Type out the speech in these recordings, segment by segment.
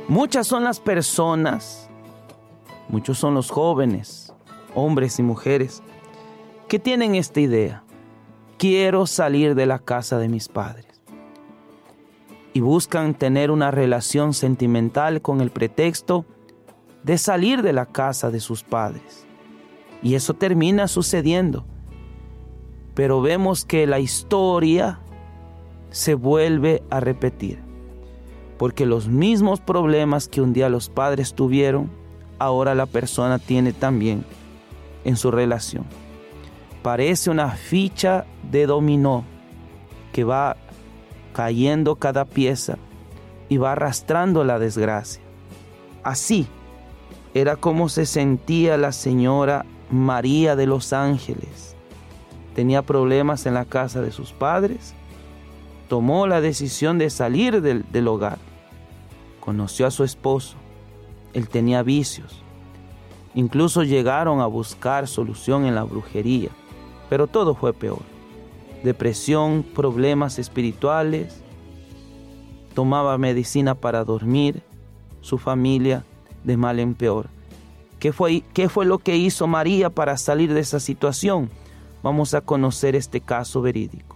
Muchas son las personas, muchos son los jóvenes, hombres y mujeres, que tienen esta idea: quiero salir de la casa de mis padres. Y buscan tener una relación sentimental con el pretexto de salir de la casa de sus padres. Y eso termina sucediendo. Pero vemos que la historia se vuelve a repetir, porque los mismos problemas que un día los padres tuvieron, ahora la persona tiene también en su relación. Parece una ficha de dominó que va cayendo cada pieza y va arrastrando la desgracia. Así era como se sentía la señora María de los Ángeles. Tenía problemas en la casa de sus padres, tomó la decisión de salir del hogar. Conoció a su esposo, él tenía vicios. Incluso llegaron a buscar solución en la brujería, pero todo fue peor. Depresión, problemas espirituales, tomaba medicina para dormir, su familia de mal en peor. ¿Qué fue lo que hizo María para salir de esa situación? Vamos a conocer este caso verídico.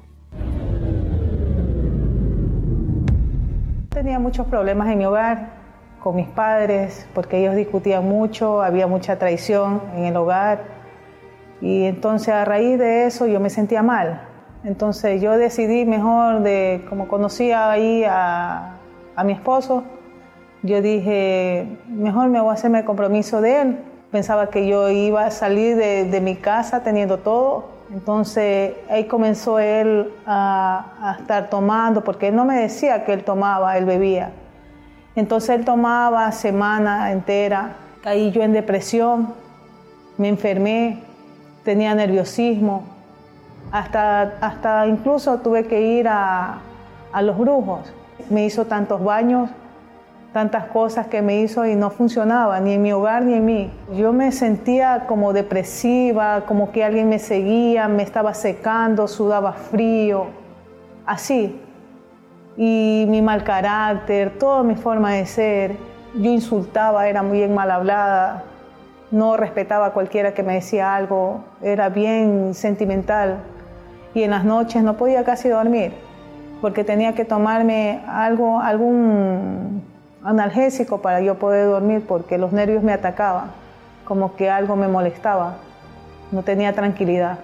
Tenía muchos problemas en mi hogar con mis padres porque ellos discutían mucho, había mucha traición en el hogar y entonces a raíz de eso yo me sentía mal. Entonces yo decidí mejor, como conocía ahí a mi esposo, yo dije, mejor me voy a hacerme el compromiso de él. Pensaba que yo iba a salir de mi casa teniendo todo. Entonces ahí comenzó él a estar tomando, porque él no me decía que él tomaba, él bebía. Entonces él tomaba semana entera, caí yo en depresión, me enfermé, tenía nerviosismo, hasta incluso tuve que ir a los brujos. Me hizo tantos baños, tantas cosas que me hizo y no funcionaba, ni en mi hogar ni en mí. Yo me sentía como depresiva, como que alguien me seguía, me estaba secando, sudaba frío, así. Y mi mal carácter, toda mi forma de ser, yo insultaba, era muy mal hablada, no respetaba a cualquiera que me decía algo, era bien sentimental. Y en las noches no podía casi dormir, porque tenía que tomarme algún analgésico para yo poder dormir, porque los nervios me atacaban, como que algo me molestaba, no tenía tranquilidad.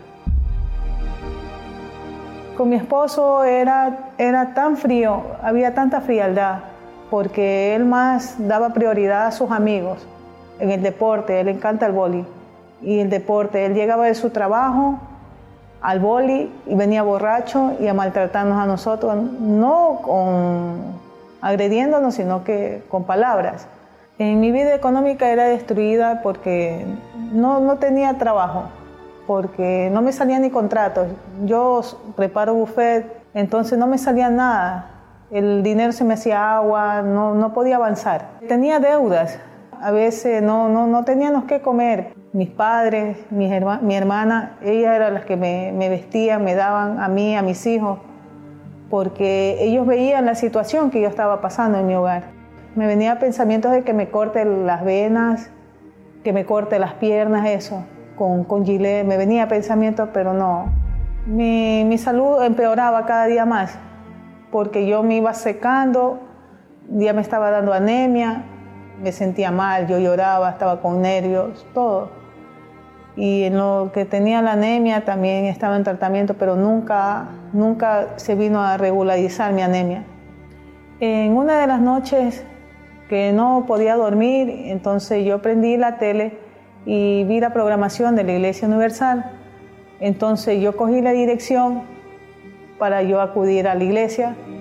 Con mi esposo era tan frío, había tanta frialdad, porque él más daba prioridad a sus amigos en el deporte, él le encanta el vóley y el deporte. Él llegaba de su trabajo al vóley y venía borracho y a maltratarnos a nosotros, no agrediéndonos, sino que con palabras. En mi vida económica era destruida porque no tenía trabajo, porque no me salían ni contratos. Yo preparo buffet, entonces no me salía nada. El dinero se me hacía agua, no podía avanzar. Tenía deudas, a veces no teníamos qué comer. Mis padres, mi hermana, ellas eran las que me vestían, me daban a mí, a mis hijos, porque ellos veían la situación que yo estaba pasando en mi hogar. Me venían pensamientos de que me corte las venas, que me corte las piernas, eso, con gilet. Me venía pensamientos, pero no. Mi salud empeoraba cada día más, porque yo me iba secando, ya me estaba dando anemia, me sentía mal, yo lloraba, estaba con nervios, todo. Y en lo que tenía la anemia también estaba en tratamiento, pero nunca se vino a regularizar mi anemia. En una de las noches que no podía dormir, entonces yo prendí la tele y vi la programación de la Iglesia Universal. Entonces yo cogí la dirección para yo acudir a la iglesia